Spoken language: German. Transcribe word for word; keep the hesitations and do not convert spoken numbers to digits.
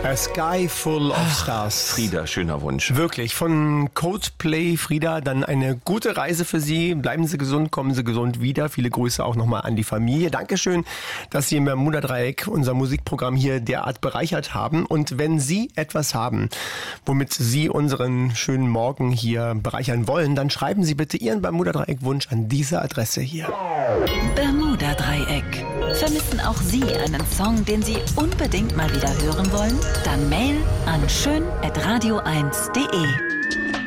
A Sky Full of Stars. Frieda, schöner Wunsch. Wirklich, von Coldplay, Frieda, dann eine gute Reise für Sie. Bleiben Sie gesund, kommen Sie gesund wieder. Viele Grüße auch nochmal an die Familie. Dankeschön, dass Sie im Bermuda-Dreieck unser Musikprogramm hier derart bereichert haben. Und wenn Sie etwas haben, womit Sie unseren schönen Morgen hier bereichern wollen, dann schreiben Sie bitte Ihren Bermuda-Dreieck-Wunsch an diese Adresse hier. Bermuda-Dreieck. Vermissen auch Sie einen Song, den Sie unbedingt mal wieder hören wollen? Dann Mail an schön at radio eins punkt de.